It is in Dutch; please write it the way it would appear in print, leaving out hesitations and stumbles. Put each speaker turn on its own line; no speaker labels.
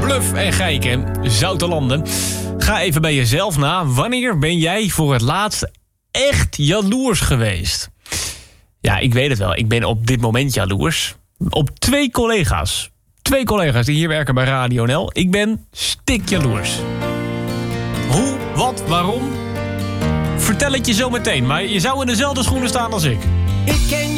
Bluff en Geiken, Zoutelanden. Ga even bij jezelf na. Wanneer ben jij voor het laatst echt jaloers geweest? Ja, ik weet het wel. Ik ben op dit moment jaloers. Op twee collega's. Twee collega's die hier werken bij Radio NL. Ik ben stikjaloers. Hoe, wat, waarom? Vertel het je zo meteen. Maar je zou in dezelfde schoenen staan als ik.
Ik ken